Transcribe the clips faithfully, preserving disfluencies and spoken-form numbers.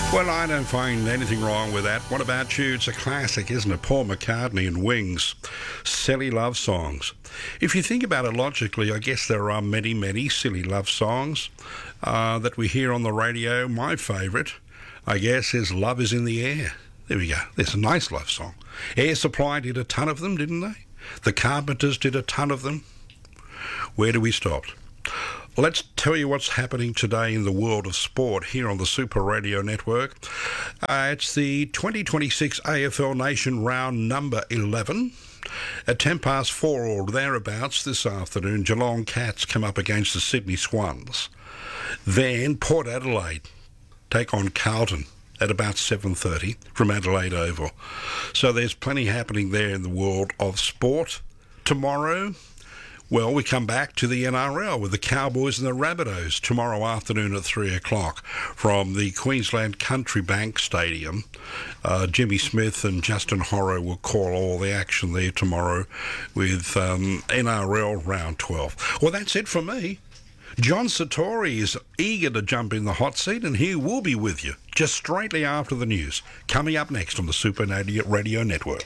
Well, I don't find anything wrong with that. What about you? It's a classic, isn't it? Paul McCartney and Wings. Silly love songs. If you think about it logically, I guess there are many, many silly love songs uh, that we hear on the radio. My favourite, I guess, is Love Is in the Air. There we go. There's a nice love song. Air Supply did a ton of them, didn't they? The Carpenters did a ton of them. Where do we stop? Let's tell you what's happening today in the world of sport here on the Super Radio Network. Uh, it's the twenty twenty-six A F L Nation round number eleven. At ten past four or thereabouts this afternoon, Geelong Cats come up against the Sydney Swans. Then Port Adelaide take on Carlton at about seven thirty from Adelaide Oval. So there's plenty happening there in the world of sport. Tomorrow, well, we come back to the N R L with the Cowboys and the Rabbitohs tomorrow afternoon at three o'clock from the Queensland Country Bank Stadium. Uh, Jimmy Smith and Justin Horro will call all the action there tomorrow with um, N R L round twelve. Well, that's it for me. John Sartori is eager to jump in the hot seat, and he will be with you just straightly after the news. Coming up next on the Super Radio Network.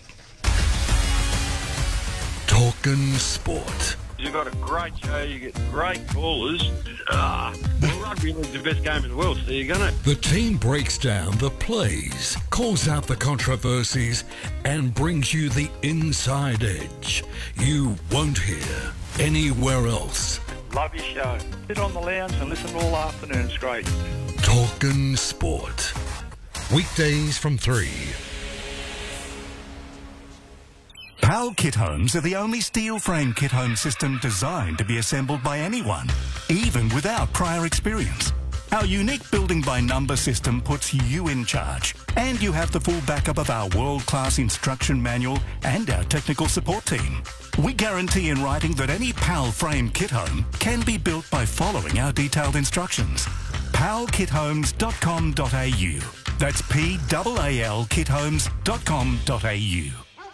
Talking Sport. You've got a great show, you get great callers. Ah, well, rugby league's the best game in the world, so you're going to... The team breaks down the plays, calls out the controversies, and brings you the inside edge you won't hear anywhere else. Love your show. Sit on the lounge and listen all afternoon. It's great. Talking Sport. Weekdays from three. Powell Kit Homes are the only steel frame kit home system designed to be assembled by anyone, even without prior experience. Our unique building by number system puts you in charge, and you have the full backup of our world-class instruction manual and our technical support team. We guarantee in writing that any Powell frame kit home can be built by following our detailed instructions. powell kit homes dot com dot a u. That's P A A L kit homes dot com dot a u.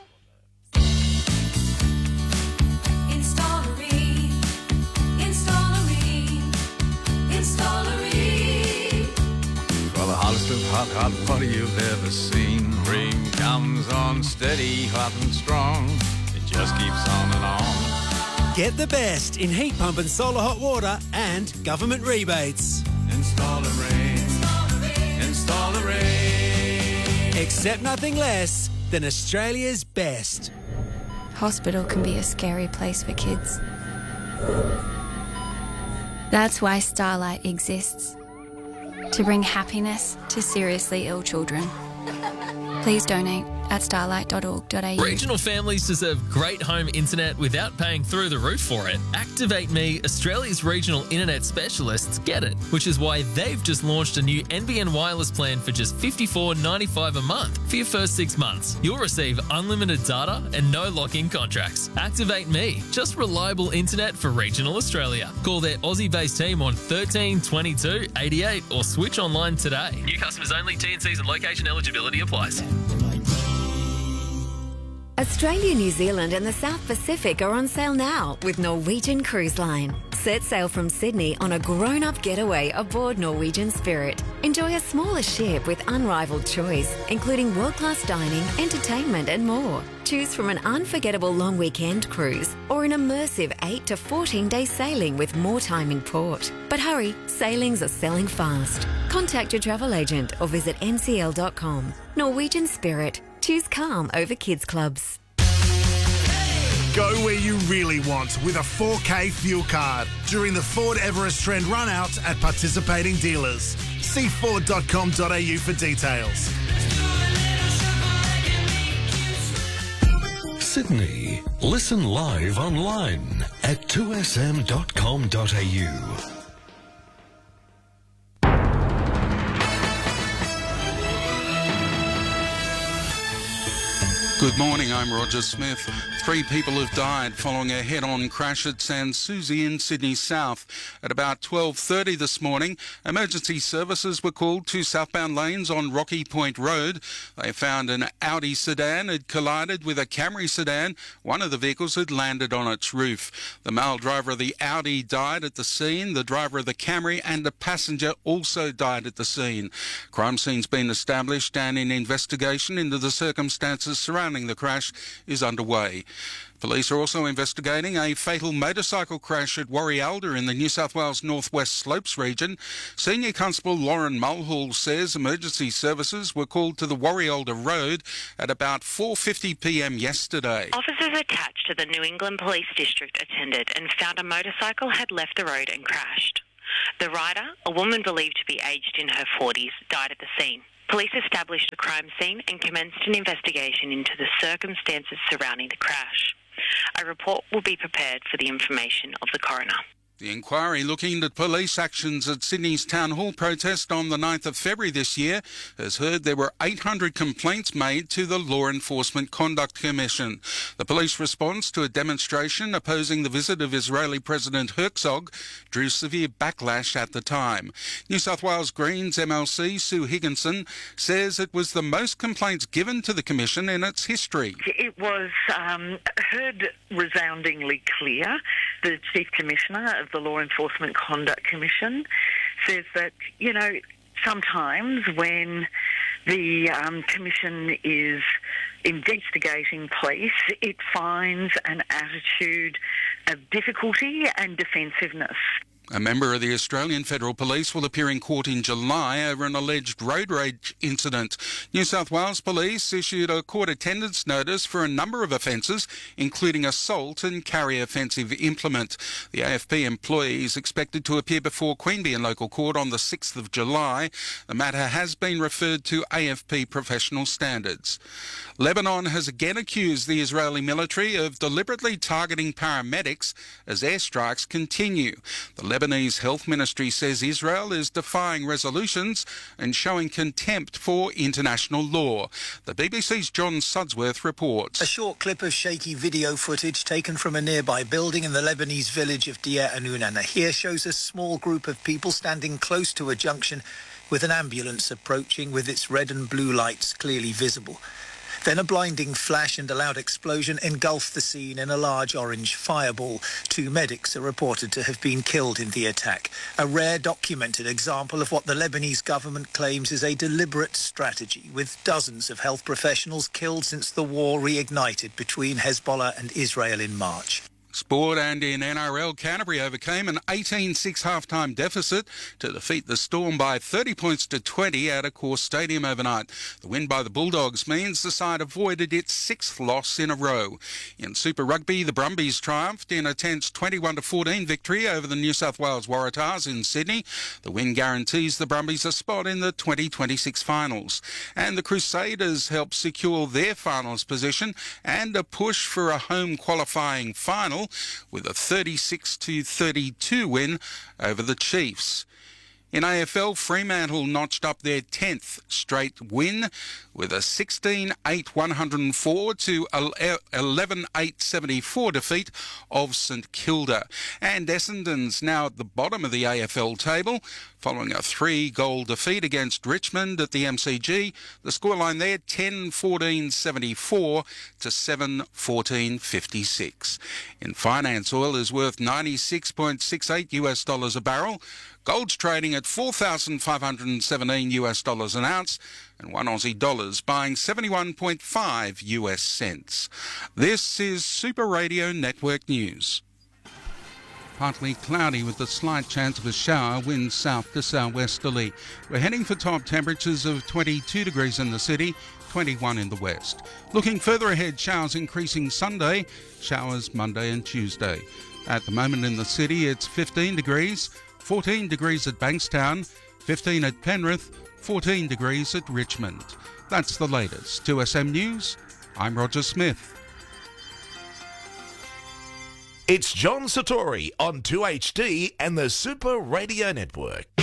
For the hottest of hot, hot water you've ever seen. Ring comes on steady, hot and strong. It just keeps on and on. Get the best in heat pump and solar hot water and government rebates. Install a ring. Install a ring. Accept nothing less than Australia's best. Hospital can be a scary place for kids. That's why Starlight exists. To bring happiness to seriously ill children. Please donate at starlight dot org dot a u. Regional families deserve great home internet without paying through the roof for it. Activate Me, Australia's regional internet specialists, get it, which is why they've just launched a new N B N wireless plan for just fifty-four dollars and ninety-five cents a month for your first six months. You'll receive unlimited data and no lock-in contracts. Activate Me, just reliable internet for regional Australia. Call their Aussie-based team on thirteen twenty-two eighty-eight or switch online today. New customers only. T and Cs and location eligibility applies. Australia, New Zealand and the South Pacific are on sale now with Norwegian Cruise Line. Set sail from Sydney on a grown-up getaway aboard Norwegian Spirit. Enjoy a smaller ship with unrivaled choice, including world-class dining, entertainment and more. Choose from an unforgettable long weekend cruise or an immersive eight to fourteen day sailing with more time in port. But hurry, sailings are selling fast. Contact your travel agent or visit n c l dot com. Norwegian Spirit. Choose calm over kids clubs. Go where you really want with a four K fuel card during the Ford Everest Trend run-out at participating dealers. See ford dot com dot a u for details. Sydney. Listen live online at two s m dot com dot a u. Good morning, I'm Roger Smith. Three people have died following a head-on crash at Sans Souci in Sydney South. At about twelve thirty this morning, emergency services were called to southbound lanes on Rocky Point Road. They found an Audi sedan had collided with a Camry sedan. One of the vehicles had landed on its roof. The male driver of the Audi died at the scene. The driver of the Camry and a passenger also died at the scene. Crime scene's been established and an investigation into the circumstances surrounding the crash is underway. Police are also investigating a fatal motorcycle crash at Warrialda in the New South Wales Northwest Slopes region. Senior Constable Lauren Mulhall says emergency services were called to the Warrialda Road at about four fifty p m yesterday. Officers attached to the New England Police District attended and found a motorcycle had left the road and crashed. The rider, a woman believed to be aged in her forties, died at the scene. Police established the crime scene and commenced an investigation into the circumstances surrounding the crash. A report will be prepared for the information of the coroner. The inquiry looking at police actions at Sydney's Town Hall protest on the ninth of February this year has heard there were eight hundred complaints made to the Law Enforcement Conduct Commission. The police response to a demonstration opposing the visit of Israeli President Herzog drew severe backlash at the time. New South Wales Greens M L C Sue Higginson says it was the most complaints given to the Commission in its history. It was um, heard resoundingly clear. The Chief Commissioner of the Law Enforcement Conduct Commission says that, you know, sometimes when the um, Commission is investigating police, it finds an attitude of difficulty and defensiveness. A member of the Australian Federal Police will appear in court in July over an alleged road rage incident. New South Wales Police issued a court attendance notice for a number of offences, including assault and carry offensive implement. The A F P employee is expected to appear before Queanbeyan Local Court on the sixth of July. The matter has been referred to A F P professional standards. Lebanon has again accused the Israeli military of deliberately targeting paramedics as airstrikes continue. The Lebanese Health Ministry says Israel is defying resolutions and showing contempt for international law. The B B C's John Sudsworth reports. A short clip of shaky video footage taken from a nearby building in the Lebanese village of Deir Anouna Nahir shows a small group of people standing close to a junction with an ambulance approaching with its red and blue lights clearly visible. Then a blinding flash and a loud explosion engulfed the scene in a large orange fireball. Two medics are reported to have been killed in the attack, a rare documented example of what the Lebanese government claims is a deliberate strategy, with dozens of health professionals killed since the war reignited between Hezbollah and Israel in March. Sport and in N R L, Canterbury overcame an eighteen six half-time deficit to defeat the Storm by thirty points to twenty at Accor Stadium overnight. The win by the Bulldogs means the side avoided its sixth loss in a row. In Super Rugby, the Brumbies triumphed in a tense twenty-one to fourteen victory over the New South Wales Waratahs in Sydney. The win guarantees the Brumbies a spot in the twenty twenty-six finals. And the Crusaders helped secure their finals position and a push for a home qualifying final, with a thirty-six to thirty-two win over the Chiefs. In A F L, Fremantle notched up their tenth straight win with a sixteen eight one oh four to eleven eight seventy-four defeat of St Kilda. And Essendon's now at the bottom of the A F L table following a three-goal defeat against Richmond at the M C G. The scoreline there, ten fourteen seventy-four to seven fourteen fifty-six. In finance, oil is worth ninety-six point six eight US dollars a barrel. Gold's trading at four thousand five hundred seventeen US dollars an ounce, and one Aussie dollar's buying seventy-one point five US cents. This is Super Radio Network News. Partly cloudy with a slight chance of a shower, winds south to southwesterly. We're heading for top temperatures of twenty-two degrees in the city, twenty-one in the west. Looking further ahead, showers increasing Sunday, showers Monday and Tuesday. At the moment in the city, it's fifteen degrees, fourteen degrees at Bankstown, fifteen at Penrith, fourteen degrees at Richmond. That's the latest. two S M News, I'm Roger Smith. It's John Satori on two H D and the Super Radio Network.